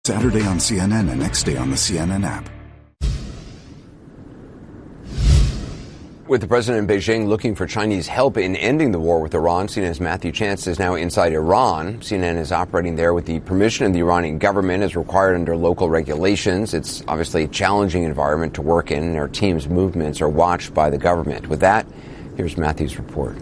Saturday on CNN and next day on the CNN app. With the president in Beijing looking for Chinese help in ending the war with Iran, CNN's Matthew Chance is now inside Iran. CNN is operating there with the permission of the Iranian government as required under local regulations. It's obviously a challenging environment to work in, and our team's movements are watched by the government. With that, here's Matthew's report.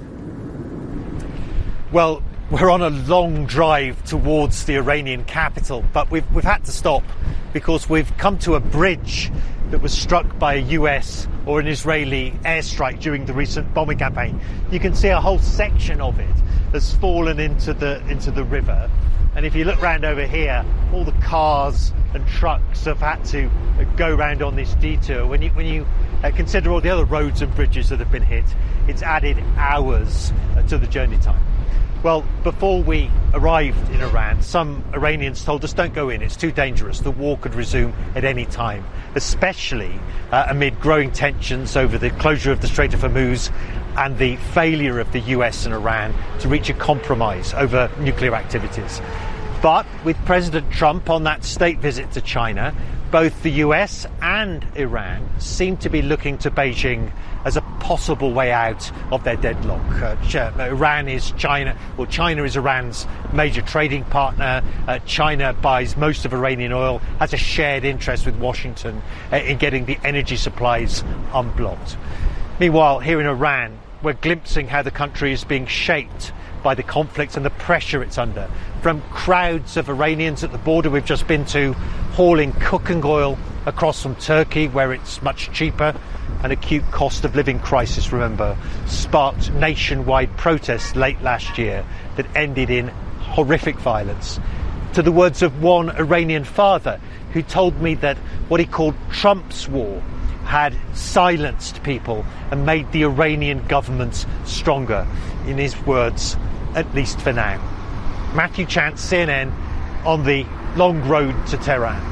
Well, we're on a long drive towards the Iranian capital, but we've had to stop because we've come to a bridge that was struck by a US or an Israeli airstrike during the recent bombing campaign. You can see a whole section of it has fallen into the river. And if you look round over here, all the cars and trucks have had to go round on this detour. When you consider all the other roads and bridges that have been hit, it's added hours to the journey time. Well, before we arrived in Iran, some Iranians told us, don't go in, it's too dangerous. The war could resume at any time, especially amid growing tensions over the closure of the Strait of Hormuz and the failure of the US and Iran to reach a compromise over nuclear activities. But with President Trump on that state visit to China, both the US and Iran seem to be looking to Beijing as a possible way out of their deadlock. Iran is China, well, China is Iran's major trading partner. China buys most of Iranian oil, has a shared interest with Washington in getting the energy supplies unblocked. Meanwhile, here in Iran, we're glimpsing how the country is being shaped by the conflict and the pressure it's under. From crowds of Iranians at the border we've just been to, hauling cooking oil across from Turkey, where it's much cheaper. An acute cost of living crisis, remember, sparked nationwide protests late last year that ended in horrific violence. To the words of one Iranian father who told me that what he called Trump's war had silenced people and made the Iranian government stronger. In his words, at least for now. Matthew Chance, CNN, on the long road to Tehran.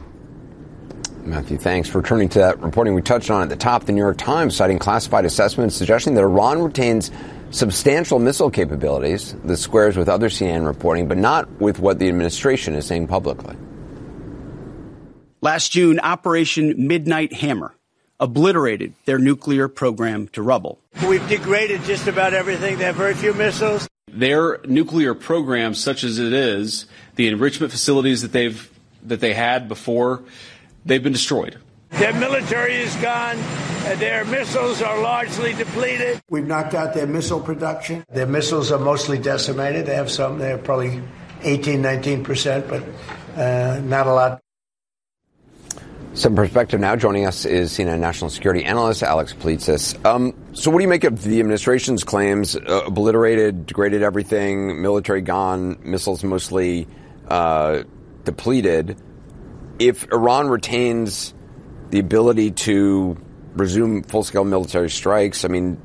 Matthew, thanks for turning to that reporting we touched on at the top. The New York Times citing classified assessments suggesting that Iran retains substantial missile capabilities. This squares with other CNN reporting, but not with what the administration is saying publicly. Last June, Operation Midnight Hammer obliterated their nuclear program to rubble. We've degraded just about everything. They have very few missiles. Their nuclear program, such as it is, the enrichment facilities that they had before, they've been destroyed. Their military is gone. Their missiles are largely depleted. We've knocked out their missile production. Their missiles are mostly decimated. They have some. They're probably 19%, but not a lot. Some perspective now. Joining us is CNN national security analyst Alex Politzis. So what do you make of the administration's claims? Obliterated, degraded everything, military gone, missiles mostly depleted. If Iran retains the ability to resume full-scale military strikes, I mean,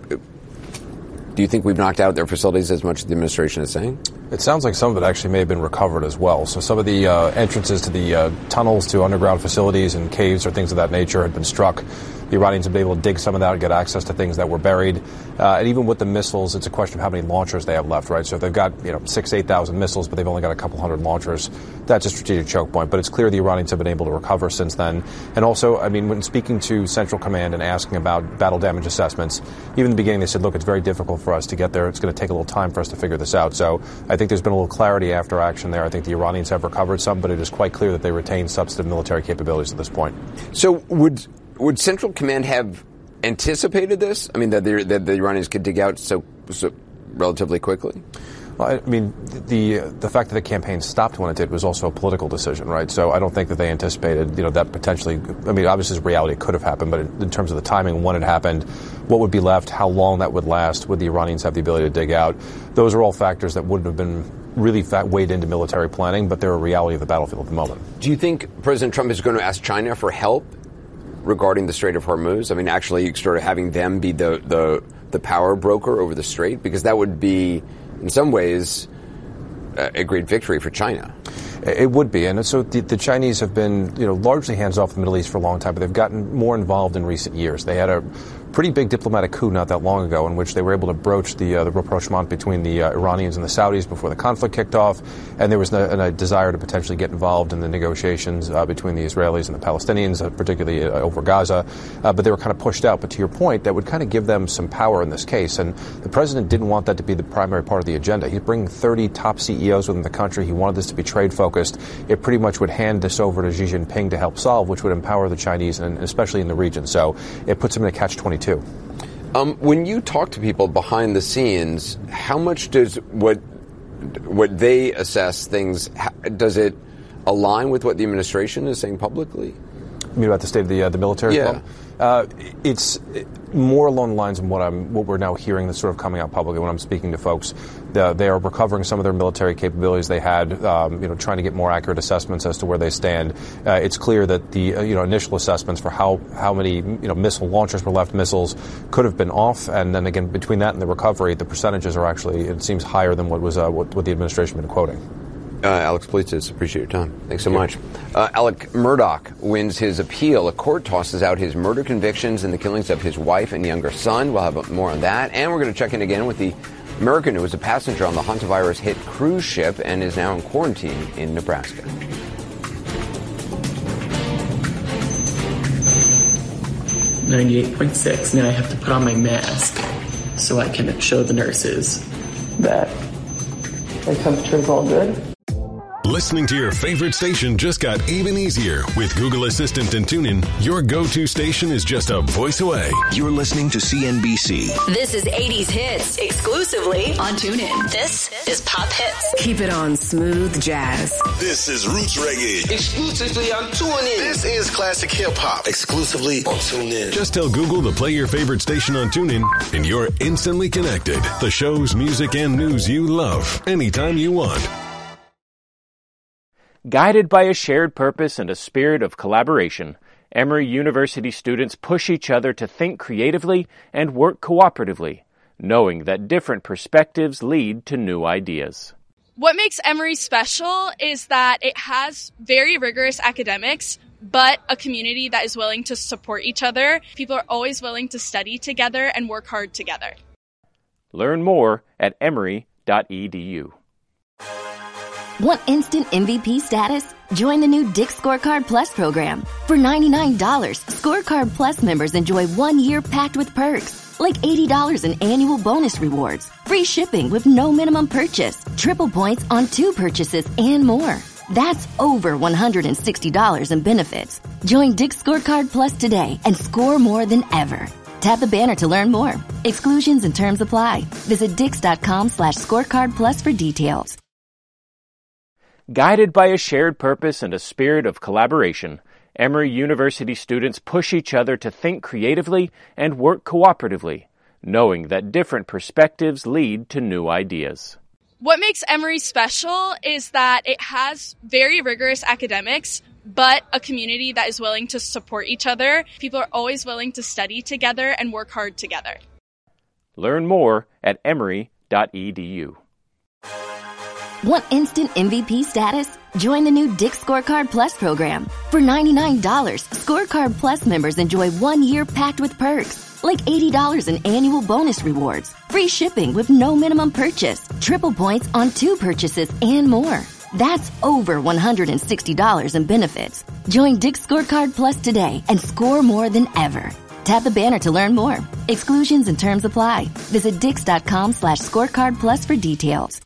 do you think we've knocked out their facilities as much as the administration is saying? It sounds like some of it actually may have been recovered as well. So some of the entrances to the tunnels to underground facilities and caves or things of that nature had been struck. The Iranians have been able to dig some of that and get access to things that were buried. And even with the missiles, it's a question of how many launchers they have left, right? So if they've got 6,000 to 8,000 missiles, but they've only got a couple hundred launchers, that's a strategic choke point. But it's clear the Iranians have been able to recover since then. And also, I mean, when speaking to Central Command and asking about battle damage assessments, even in the beginning they said, look, it's very difficult for us to get there. It's going to take a little time for us to figure this out. So I think there's been a little clarity after action there. I think the Iranians have recovered some, but it is quite clear that they retain substantive military capabilities at this point. So would Central Command have anticipated this? I mean, that the Iranians could dig out so relatively quickly? Well, I mean, the fact that the campaign stopped when it did was also a political decision, right? So I don't think that they anticipated, that potentially, I mean, obviously as reality it could have happened, but in terms of the timing, when it happened, what would be left, how long that would last, would the Iranians have the ability to dig out? Those are all factors that wouldn't have been really weighed into military planning, but they're a reality of the battlefield at the moment. Do you think President Trump is going to ask China for help regarding the Strait of Hormuz? I mean, actually sort of having them be the power broker over the strait, because that would be, in some ways, a great victory for China. It would be. And so the Chinese have been, largely hands off the Middle East for a long time, but they've gotten more involved in recent years. They had a pretty big diplomatic coup not that long ago in which they were able to broach the rapprochement between the Iranians and the Saudis before the conflict kicked off, and there was a desire to potentially get involved in the negotiations between the Israelis and the Palestinians, particularly over Gaza, but they were kind of pushed out. But to your point, that would kind of give them some power in this case, and the president didn't want that to be the primary part of the agenda. He's bringing 30 top CEOs within the country. He wanted this to be trade-focused. It pretty much would hand this over to Xi Jinping to help solve, which would empower the Chinese, and especially in the region. So it puts him in a catch-22. When you talk to people behind the scenes, how much does what they assess things, does it align with what the administration is saying publicly? You mean about the state of the military? Yeah. It's more along the lines of what we're now hearing that's sort of coming out publicly when I'm speaking to folks. They are recovering some of their military capabilities they had, trying to get more accurate assessments as to where they stand. It's clear that the initial assessments for how many missile launchers were left, missiles could have been off, and then again between that and the recovery, the percentages are actually, it seems, higher than what the administration had been quoting. Alex Politis, appreciate your time. Thanks so much. Alec Murdaugh wins his appeal. A court tosses out his murder convictions and the killings of his wife and younger son. We'll have more on that. And we're going to check in again with the American who was a passenger on the hantavirus-hit cruise ship and is now in quarantine in Nebraska. .6. Now I have to put on my mask so I can show the nurses that my temperature is all good. Listening to your favorite station just got even easier. With Google Assistant and TuneIn, your go-to station is just a voice away. You're listening to CNBC. This is 80s Hits, exclusively on TuneIn. This is Pop Hits. Keep it on smooth jazz. This is Roots Reggae, exclusively on TuneIn. This is Classic Hip Hop, exclusively on TuneIn. Just tell Google to play your favorite station on TuneIn, and you're instantly connected. The shows, music, and news you love, anytime you want. Guided by a shared purpose and a spirit of collaboration, Emory University students push each other to think creatively and work cooperatively, knowing that different perspectives lead to new ideas. What makes Emory special is that it has very rigorous academics, but a community that is willing to support each other. People are always willing to study together and work hard together. Learn more at emory.edu. Want instant MVP status? Join the new Dick's Scorecard Plus program. For $99, Scorecard Plus members enjoy 1 year packed with perks, like $80 in annual bonus rewards, free shipping with no minimum purchase, triple points on 2 purchases, and more. That's over $160 in benefits. Join Dick's Scorecard Plus today and score more than ever. Tap the banner to learn more. Exclusions and terms apply. Visit dix.com/scorecard plus for details. Guided by a shared purpose and a spirit of collaboration, Emory University students push each other to think creatively and work cooperatively, knowing that different perspectives lead to new ideas. What makes Emory special is that it has very rigorous academics, but a community that is willing to support each other. People are always willing to study together and work hard together. Learn more at emory.edu. Want instant MVP status? Join the new Dick's Scorecard Plus program. For $99, Scorecard Plus members enjoy 1 year packed with perks, like $80 in annual bonus rewards, free shipping with no minimum purchase, triple points on 2 purchases, and more. That's over $160 in benefits. Join Dick's Scorecard Plus today and score more than ever. Tap the banner to learn more. Exclusions and terms apply. Visit dix.com/scorecard plus for details.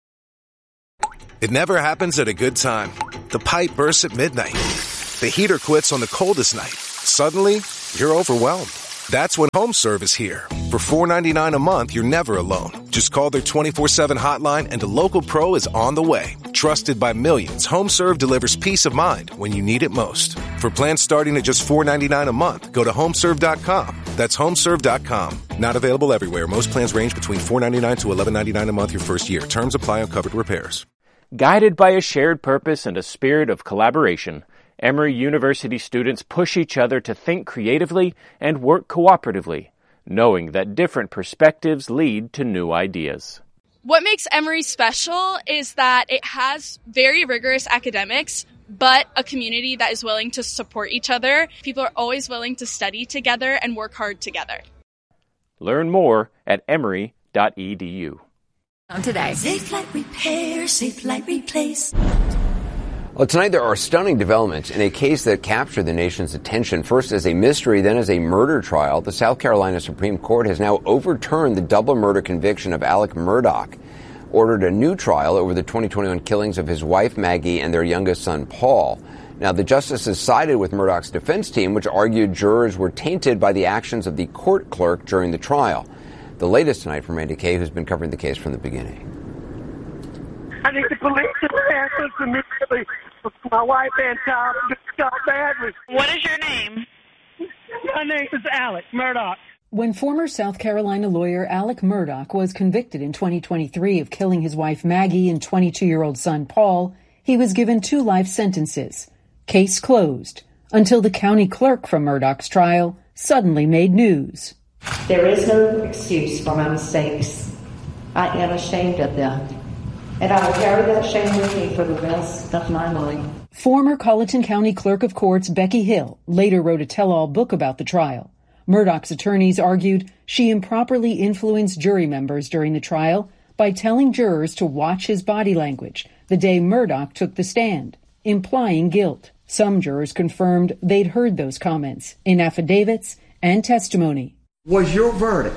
It never happens at a good time. The pipe bursts at midnight. The heater quits on the coldest night. Suddenly, you're overwhelmed. That's when HomeServe is here. For $4.99 a month, you're never alone. Just call their 24/7 hotline and a local pro is on the way. Trusted by millions, HomeServe delivers peace of mind when you need it most. For plans starting at just $4.99 a month, go to HomeServe.com. That's HomeServe.com. Not available everywhere. Most plans range between $4.99 to $11.99 a month your first year. Terms apply on covered repairs. Guided by a shared purpose and a spirit of collaboration, Emory University students push each other to think creatively and work cooperatively, knowing that different perspectives lead to new ideas. What makes Emory special is that it has very rigorous academics, but a community that is willing to support each other. People are always willing to study together and work hard together. Learn more at emory.edu. Today. Safe Light Repair, Safe Light Replace. Well, tonight there are stunning developments in a case that captured the nation's attention, first as a mystery, then as a murder trial. The South Carolina Supreme Court has now overturned the double murder conviction of Alec Murdaugh, ordered a new trial over the 2021 killings of his wife Maggie and their youngest son Paul. Now, the justices sided with Murdaugh's defense team, which argued jurors were tainted by the actions of the court clerk during the trial. The latest tonight from Randy Kay, who's been covering the case from the beginning. I need the police to answer immediately. My wife and child just got badly. What is your name? My name is Alec Murdaugh. When former South Carolina lawyer Alec Murdaugh was convicted in 2023 of killing his wife Maggie and 22-year-old son Paul, he was given 2 life sentences. Case closed until the county clerk from Murdaugh's trial suddenly made news. There is no excuse for my mistakes. I am ashamed of them, and I will carry that shame with me for the rest of my life. Former Colleton County Clerk of Courts Becky Hill later wrote a tell-all book about the trial. Murdaugh's attorneys argued she improperly influenced jury members during the trial by telling jurors to watch his body language the day Murdaugh took the stand, implying guilt. Some jurors confirmed they'd heard those comments in affidavits and testimony. Was your verdict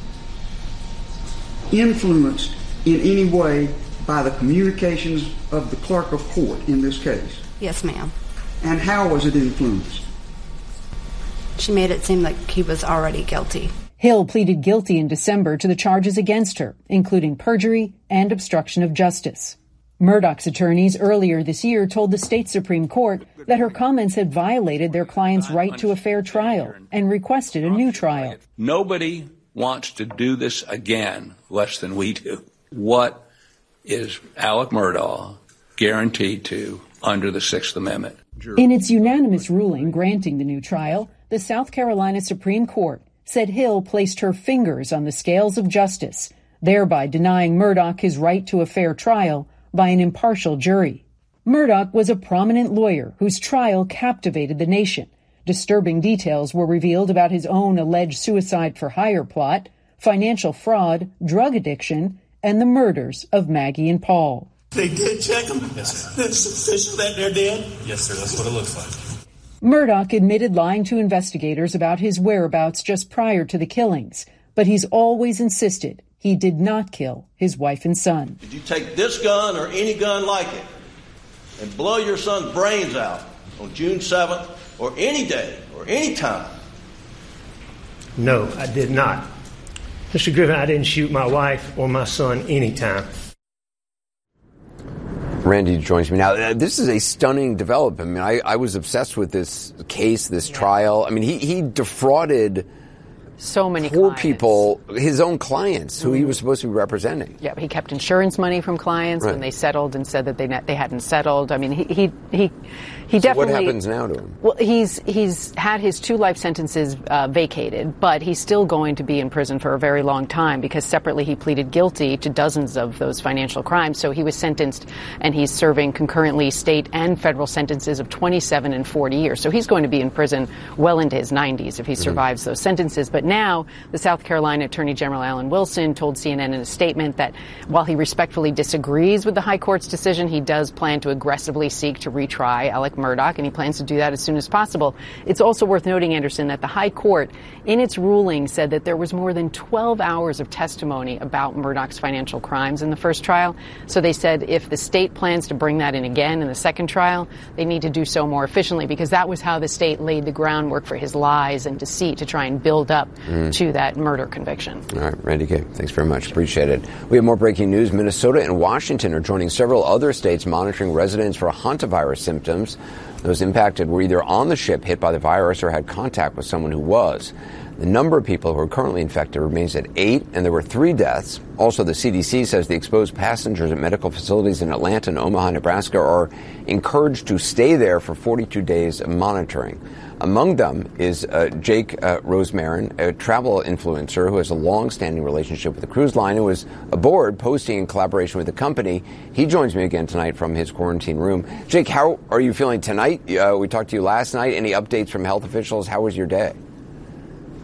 influenced in any way by the communications of the clerk of court in this case? Yes, ma'am. And how was it influenced? She made it seem like he was already guilty. Hill pleaded guilty in December to the charges against her, including perjury and obstruction of justice. Murdaugh's attorneys earlier this year told the state Supreme Court that her comments had violated their client's right to a fair trial and requested a new trial. Nobody wants to do this again less than we do. What is Alec Murdaugh guaranteed to under the Sixth Amendment? In its unanimous ruling granting the new trial, the South Carolina Supreme Court said Hill placed her fingers on the scales of justice, thereby denying Murdaugh his right to a fair trial by an impartial jury. Murdaugh was a prominent lawyer whose trial captivated the nation. Disturbing details were revealed about his own alleged suicide-for-hire plot, financial fraud, drug addiction, and the murders of Maggie and Paul. They did check them? Yes, sir. It's official that they're dead? Yes, sir. That's what it looks like. Murdaugh admitted lying to investigators about his whereabouts just prior to the killings, but he's always insisted he did not kill his wife and son. Did you take this gun or any gun like it and blow your son's brains out on June 7th or any day or any time? No, I did not. Mr. Griffin, I didn't shoot my wife or my son anytime. Randy joins me now. This is a stunning development. I mean, I was obsessed with this case, this trial. I mean, he defrauded so many poor clients. people, his own clients, who he was supposed to be representing. Yeah, he kept insurance money from clients when they settled and said that they hadn't settled. I mean, he So definitely. what happens now to him? Well, he's had his 2 life sentences vacated, but he's still going to be in prison for a very long time because separately he pleaded guilty to dozens of those financial crimes. So he was sentenced, and he's serving concurrently state and federal sentences of 27 and 40 years. So he's going to be in prison well into his 90s if he survives those sentences. But now the South Carolina Attorney General Alan Wilson told CNN in a statement that while he respectfully disagrees with the high court's decision, he does plan to aggressively seek to retry Alec Murdaugh, and he plans to do that as soon as possible. It's also worth noting, Anderson, that the high court in its ruling said that there was more than 12 hours of testimony about Murdaugh's financial crimes in the first trial. So they said if the state plans to bring that in again in the second trial, they need to do so more efficiently because that was how the state laid the groundwork for his lies and deceit to try and build up to that murder conviction. All right, Randy Kay, thanks very much. Appreciate it. We have more breaking news. Minnesota and Washington are joining several other states monitoring residents for hantavirus symptoms. Those impacted were either on the ship hit by the virus or had contact with someone who was. The number of people who are currently infected remains at 8, and there were 3 deaths. Also, the CDC says the exposed passengers at medical facilities in Atlanta and Omaha, Nebraska are encouraged to stay there for 42 days of monitoring. Among them is Jake Rosemarin, a travel influencer who has a long-standing relationship with the cruise line and was aboard posting in collaboration with the company. He joins me again tonight from his quarantine room. Jake, how are you feeling tonight? We talked to you last night. Any updates from health officials? How was your day?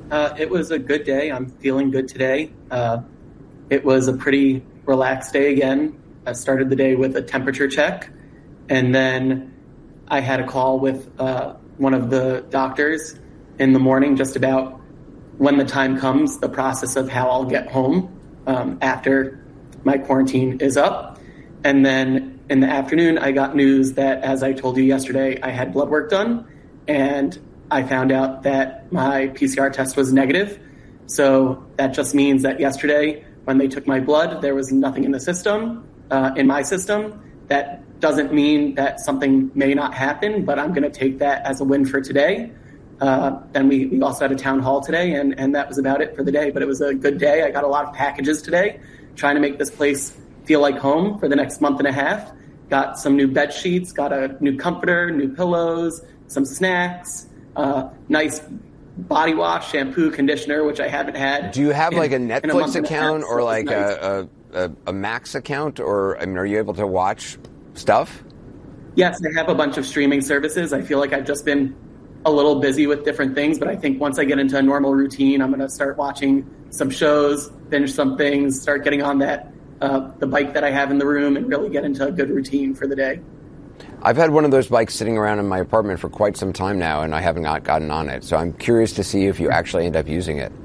It was a good day. I'm feeling good today. It was a pretty relaxed day again. I started the day with a temperature check, and then I had a call with one of the doctors in the morning just about when the time comes, the process of how I'll get home after my quarantine is up. And then in the afternoon, I got news that, as I told you yesterday, I had blood work done, and I found out that my PCR test was negative. So that just means that yesterday, when they took my blood, there was nothing in the system, in my system. That doesn't mean that something may not happen, but I'm going to take that as a win for today. Then we also had a town hall today, and that was about it for the day. But it was a good day. I got a lot of packages today, trying to make this place feel like home for the next month and a half. Got some new bed sheets, got a new comforter, new pillows, some snacks, nice body wash, shampoo, conditioner, which I haven't had. Do you have like a Netflix account or like nice. a Max account? Or, I mean, are you able to watch stuff? Yes, I have a bunch of streaming services. I feel like I've just been a little busy with different things, but I think once I get into a normal routine, I'm going to start watching some shows, binge some things, start getting on that the bike that I have in the room, and really get into a good routine for the day. I've had one of those bikes sitting around in my apartment for quite some time now, and I haven't gotten on it. So I'm curious to see if you actually end up using it.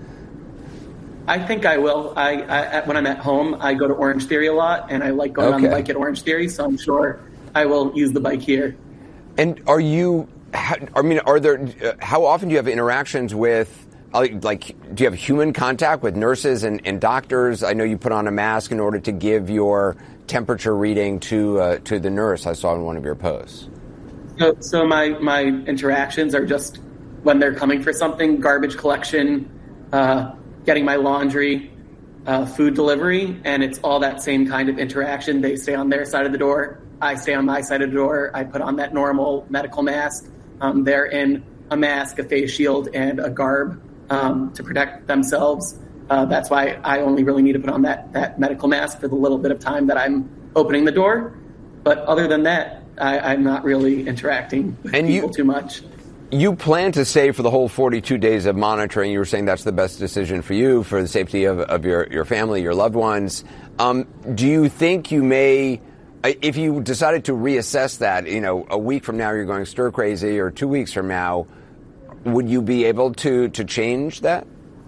I think I will. I when I'm at home, I go to Orange Theory a lot, and I like going on the bike at Orange Theory, so I'm sure I will use the bike here. And are you, are there, how often do you have interactions with, like, do you have human contact with nurses and doctors? I know you put on a mask in order to give your temperature reading to the nurse. I saw in one of your posts. So my interactions are just when they're coming for something, garbage collection, getting my laundry, food delivery, and it's all that same kind of interaction. They stay on their side of the door. I stay on my side of the door. I put on that normal medical mask. They're in a mask, a face shield, and a garb to protect themselves. That's why I only really need to put on that medical mask for the little bit of time that I'm opening the door. But other than that, I'm not really interacting with people too much. You plan to stay for the whole 42 days of monitoring. You were saying that's the best decision for you, for the safety of your family, your loved ones. Do you think you may, if you decided to reassess that, a week from now you're going stir crazy, or 2 weeks from now, would you be able to change that?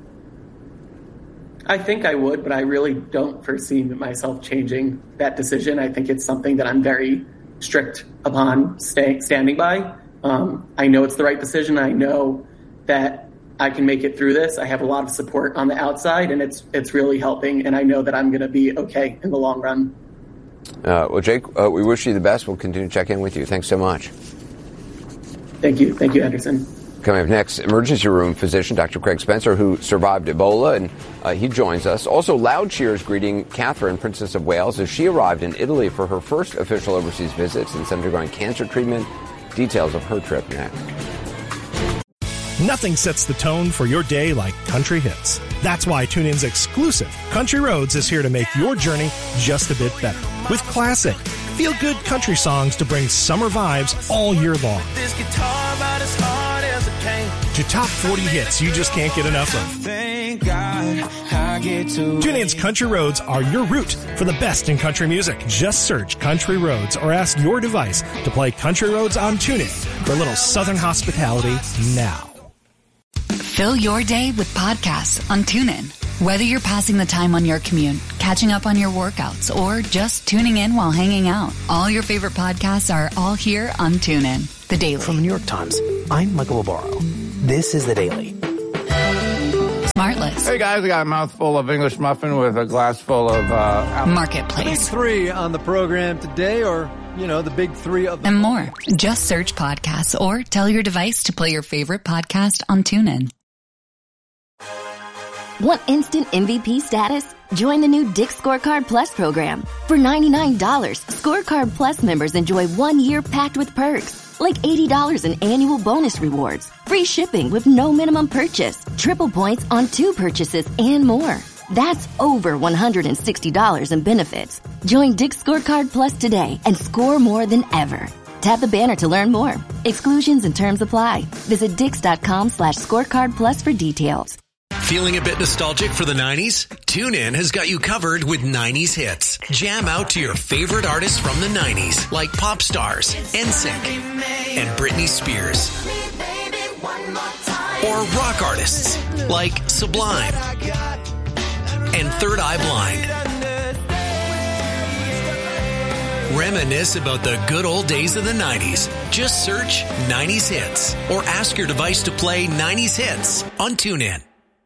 I think I would, but I really don't foresee myself changing that decision. I think it's something that I'm very strict upon standing by. I know it's the right decision. I know that I can make it through this. I have a lot of support on the outside, and it's really helping, and I know that I'm going to be okay in the long run. Well, Jake, we wish you the best. We'll continue to check in with you. Thanks so much. Thank you. Thank you, Anderson. Coming up next, emergency room physician Dr. Craig Spencer, who survived Ebola, and he joins us. Also, loud cheers greeting Catherine, Princess of Wales, as she arrived in Italy for her first official overseas visits and is undergoing cancer treatment. Details of her trip next. Nothing sets the tone for your day like country hits. That's why TuneIn's exclusive Country Roads is here to make your journey just a bit better. With classic, feel-good country songs to bring summer vibes all year long. This guitar about as hard as it came. To top 40 hits you just can't get enough of. Thank God I get to TuneIn's Country Roads are your route for the best in country music. Just search Country Roads or ask your device to play Country Roads on TuneIn for a little Southern hospitality now. Fill your day with podcasts on TuneIn. Whether you're passing the time on your commute, catching up on your workouts, or just tuning in while hanging out, all your favorite podcasts are all here on TuneIn. The Daily. From the New York Times, I'm Michael Barbaro. This is The Daily. Smartless. Hey guys, I got a mouthful of English muffin with a glass full of Marketplace. Big three on the program today, or, the big three of them. And more. Just search podcasts or tell your device to play your favorite podcast on TuneIn. Want instant MVP status? Join the new Dick's Scorecard Plus program. For $99, Scorecard Plus members enjoy 1 year packed with perks, like $80 in annual bonus rewards, free shipping with no minimum purchase, triple points on 2 purchases, and more. That's over $160 in benefits. Join Dick's Scorecard Plus today and score more than ever. Tap the banner to learn more. Exclusions and terms apply. Visit Dix.com/scorecard plus for details. Feeling a bit nostalgic for the 90s? TuneIn has got you covered with 90s hits. Jam out to your favorite artists from the 90s, like pop stars, NSYNC, and Britney Spears. Or rock artists, like Sublime and Third Eye Blind. Reminisce about the good old days of the 90s. Just search 90s Hits or ask your device to play 90s Hits on TuneIn.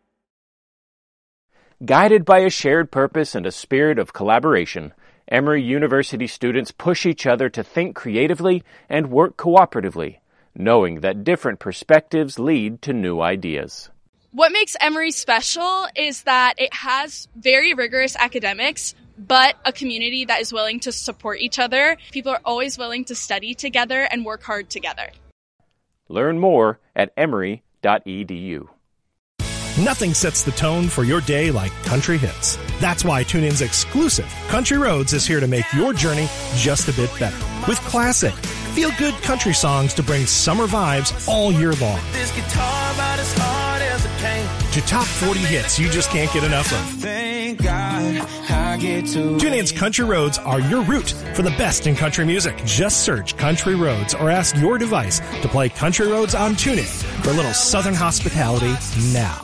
Guided by a shared purpose and a spirit of collaboration, Emory University students push each other to think creatively and work cooperatively, knowing that different perspectives lead to new ideas. What makes Emory special is that it has very rigorous academics, but a community that is willing to support each other. People are always willing to study together and work hard together. Learn more at emory.edu. Nothing sets the tone for your day like country hits. That's why TuneIn's exclusive Country Roads is here to make your journey just a bit better. With classic, feel-good country songs to bring summer vibes all year long. This guitar about as hard as a pain. To top 40 hits you just can't get enough of. Thank God I get to. TuneIn's Country Roads are your route for the best in country music. Just search Country Roads or ask your device to play Country Roads on TuneIn for a little Southern hospitality now.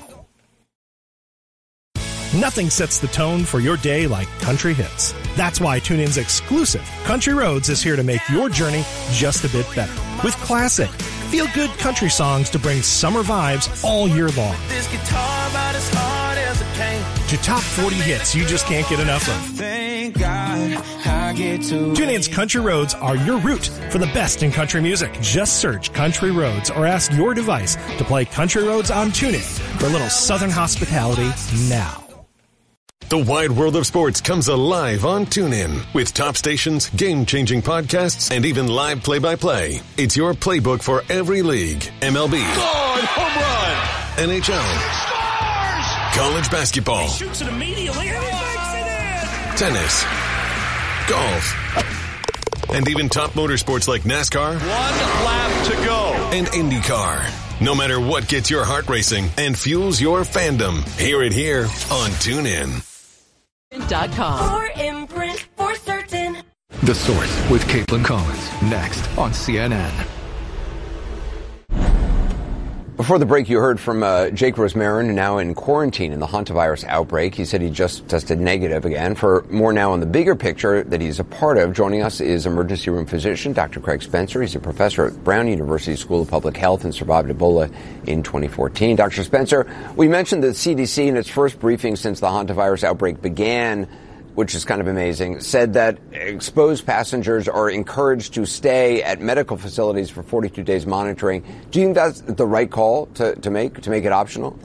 Nothing sets the tone for your day like country hits. That's why TuneIn's exclusive Country Roads is here to make your journey just a bit better. With classic, feel-good country songs to bring summer vibes all year long. This guitar about as hard as a pain. To top 40 hits you just can't get enough of. Thank God I get to. TuneIn's Country Roads are your route for the best in country music. Just search Country Roads or ask your device to play Country Roads on TuneIn for a little Southern hospitality now. The wide world of sports comes alive on TuneIn with top stations, game-changing podcasts, and even live play-by-play. It's your playbook for every league. MLB. Home run. NHL. Scores! College basketball. He shoots it immediately. And he makes it in. Tennis. Golf. And even top motorsports like NASCAR. 1 lap to go. And IndyCar. No matter what gets your heart racing and fuels your fandom, hear it here on TuneIn. For Imprint, for certain. The Source with Caitlin Collins, next on CNN. Before the break, you heard from Jake Rosmarin, now in quarantine in the hantavirus outbreak. He said he just tested negative again. For more now on the bigger picture that he's a part of, joining us is emergency room physician Dr. Craig Spencer. He's a professor at Brown University School of Public Health and survived Ebola in 2014. Dr. Spencer, we mentioned the CDC in its first briefing since the hantavirus outbreak began, which is kind of amazing, said that exposed passengers are encouraged to stay at medical facilities for 42 days monitoring. Do you think that's the right call to make it optional?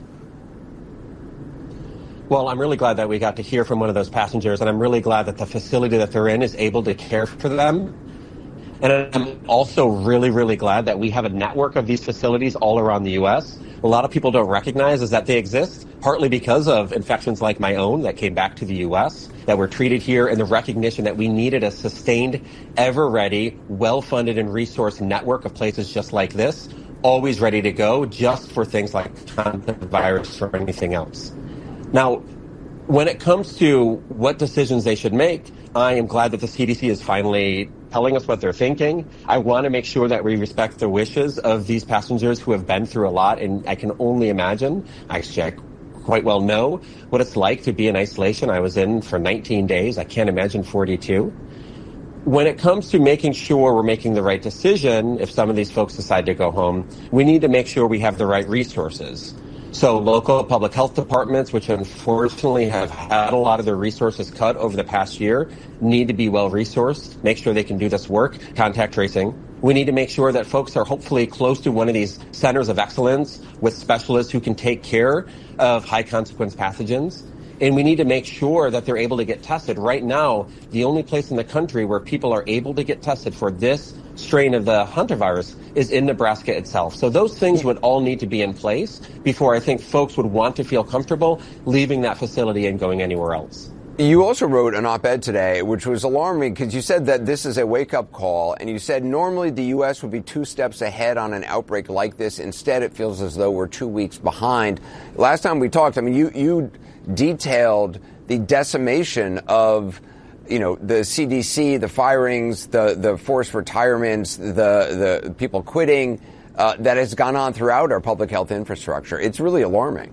Well, I'm really glad that we got to hear from one of those passengers, and I'm really glad that the facility that they're in is able to care for them. And I'm also really, really glad that we have a network of these facilities all around the U.S. A lot of people don't recognize is that they exist, partly because of infections like my own that came back to the U.S., that were treated here, and the recognition that we needed a sustained, ever-ready, well-funded and resourced network of places just like this, always ready to go, just for things like virus or anything else. Now, when it comes to what decisions they should make, I am glad that the CDC is finally telling us what they're thinking. I want to make sure that we respect the wishes of these passengers who have been through a lot, and I can only imagine, actually I quite well know what it's like to be in isolation. I was in for 19 days. I can't imagine 42. When it comes to making sure we're making the right decision, if some of these folks decide to go home, we need to make sure we have the right resources. So local public health departments, which unfortunately have had a lot of their resources cut over the past year, need to be well-resourced, make sure they can do this work, contact tracing. We need to make sure that folks are hopefully close to one of these centers of excellence with specialists who can take care of high-consequence pathogens. And we need to make sure that they're able to get tested. Right now, the only place in the country where people are able to get tested for this strain of the hantavirus is in Nebraska itself. So those things would all need to be in place before I think folks would want to feel comfortable leaving that facility and going anywhere else. You also wrote an op-ed today, which was alarming because you said that this is a wake-up call, and you said normally the U.S. would be 2 steps ahead on an outbreak like this. Instead, it feels as though we're 2 weeks behind. Last time we talked, I mean, you detailed the decimation of, the CDC, the firings, the forced retirements, the people quitting that has gone on throughout our public health infrastructure. It's really alarming.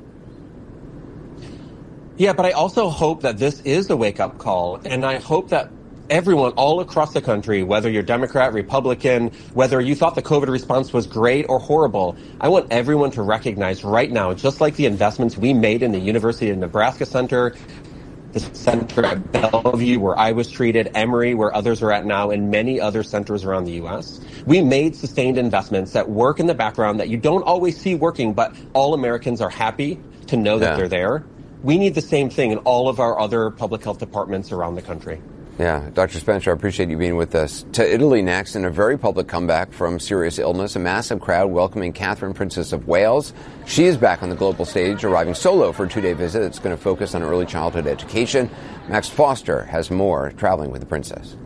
Yeah, but I also hope that this is a wake-up call, and I hope that everyone all across the country, whether you're Democrat, Republican, whether you thought the COVID response was great or horrible, I want everyone to recognize right now, just like the investments we made in the University of Nebraska Center, the center at Bellevue where I was treated, Emory where others are at now, and many other centers around the U.S. We made sustained investments that work in the background that you don't always see working, but all Americans are happy to know that they're there. We need the same thing in all of our other public health departments around the country. Yeah, Dr. Spencer, I appreciate you being with us. To Italy next, in a very public comeback from serious illness, a massive crowd welcoming Catherine, Princess of Wales. She is back on the global stage, arriving solo for a 2-day visit that's going to focus on early childhood education. Max Foster has more, traveling with the princess.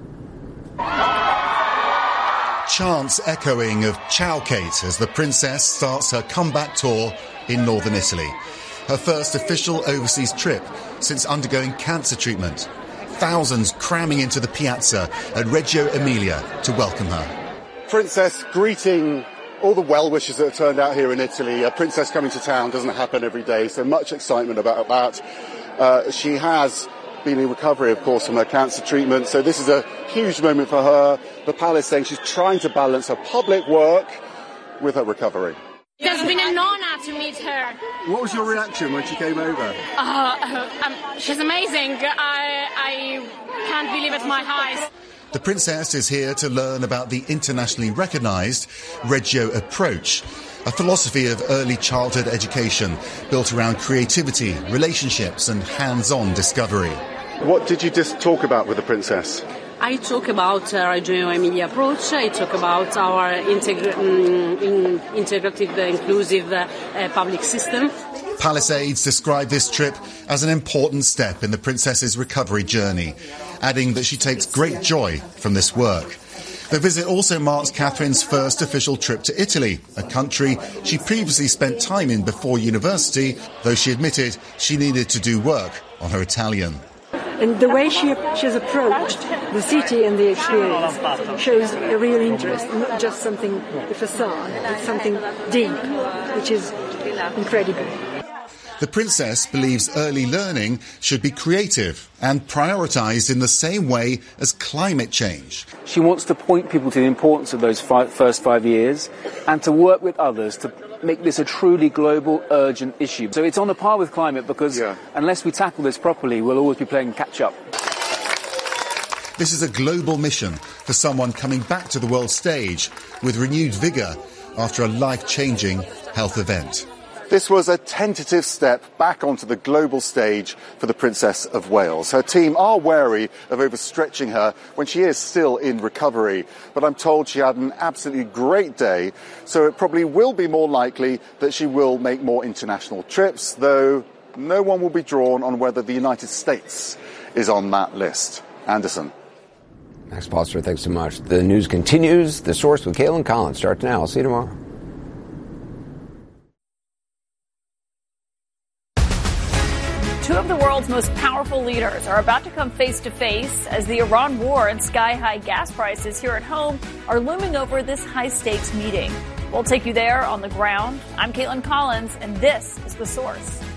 Chants echoing of Ciao Kate as the princess starts her comeback tour in northern Italy. Her first official overseas trip since undergoing cancer treatment. Thousands cramming into the piazza at Reggio Emilia to welcome her. Princess greeting all the well-wishers that have turned out here in Italy. A princess coming to town doesn't happen every day, so much excitement about that. She has been in recovery, of course, from her cancer treatment, so this is a huge moment for her. The palace saying she's trying to balance her public work with her recovery. It has been an honor to meet her. What was your reaction when she came over? She's amazing. I can't believe it, my eyes. The princess is here to learn about the internationally recognised Reggio approach, a philosophy of early childhood education built around creativity, relationships and hands-on discovery. What did you just talk about with the princess? I talk about Reggio Emilia approach. I talk about our integrative, inclusive public system. Palace aides describe this trip as an important step in the princess's recovery journey, adding that she takes great joy from this work. The visit also marks Catherine's first official trip to Italy, a country she previously spent time in before university, though she admitted she needed to do work on her Italian. And the way she has approached the city and the experience shows a real interest, not just something, a facade, it's something deep, which is incredible. The princess believes early learning should be creative and prioritised in the same way as climate change. She wants to point people to the importance of those first 5 years and to work with others to make this a truly global, urgent issue. So it's on a par with climate because unless we tackle this properly, we'll always be playing catch-up. This is a global mission for someone coming back to the world stage with renewed vigour after a life-changing health event. This was a tentative step back onto the global stage for the Princess of Wales. Her team are wary of overstretching her when she is still in recovery. But I'm told she had an absolutely great day, so it probably will be more likely that she will make more international trips, though no one will be drawn on whether the United States is on that list. Anderson. Max Foster, thanks so much. The news continues. The Source with Caitlin Collins starts now. I'll see you tomorrow. Two of the world's most powerful leaders are about to come face to face as the Iran war and sky-high gas prices here at home are looming over this high-stakes meeting. We'll take you there on the ground. I'm Caitlin Collins, and this is The Source.